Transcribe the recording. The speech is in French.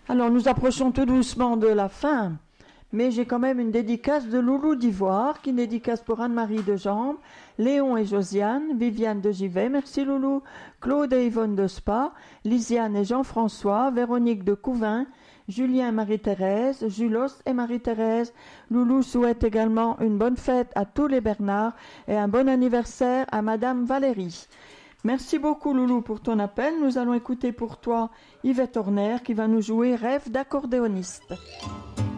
Alors nous approchons tout doucement de la fin, mais j'ai quand même une dédicace de Loulou d'Ivoire, qui dédicace pour Anne-Marie de Jambes, Léon et Josiane, Viviane de Givet, merci Loulou, Claude et Yvonne de Spa, Lisiane et Jean-François, Véronique de Couvin, Julien et Marie-Thérèse, Julos et Marie-Thérèse. Loulou souhaite également une bonne fête à tous les Bernards et un bon anniversaire à Madame Valérie. Merci beaucoup Loulou pour ton appel. Nous allons écouter pour toi Yvette Horner qui va nous jouer Rêve d'accordéoniste.